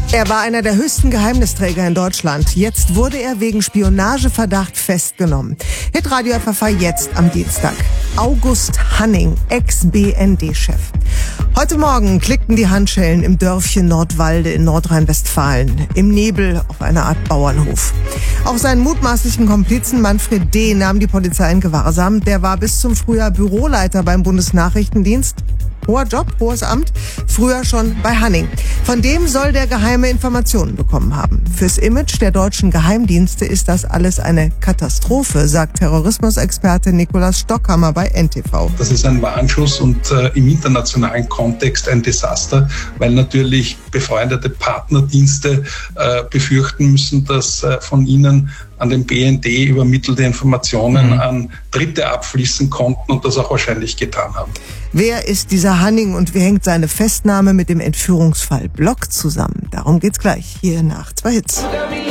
Er war einer der höchsten Geheimnisträger in Deutschland. Jetzt wurde er wegen Spionageverdacht festgenommen. Hitradio FFH jetzt am Dienstag. August Hanning, Ex-BND-Chef. Heute Morgen klickten die Handschellen im Dörfchen Nordwalde in Nordrhein-Westfalen. Im Nebel auf einer Art Bauernhof. Auch seinen mutmaßlichen Komplizen Manfred D. nahm die Polizei in Gewahrsam. Der war bis zum Frühjahr Büroleiter beim Bundesnachrichtendienst. Hoher Job, hohes Amt, früher schon bei Hanning. Von dem soll der geheime Informationen bekommen haben. Fürs Image der deutschen Geheimdienste ist das alles eine Katastrophe, sagt Terrorismusexperte Nikolaus Stockhammer bei NTV. Das ist ein Warnschuss und im internationalen Kontext ein Desaster, weil natürlich befreundete Partnerdienste befürchten müssen, dass von ihnen an den BND übermittelte Informationen an Dritte abfließen konnten und das auch wahrscheinlich getan haben. Wer ist dieser Hanning und wie hängt seine Festnahme mit dem Entführungsfall Block zusammen? Darum geht's gleich hier nach 2 Hits.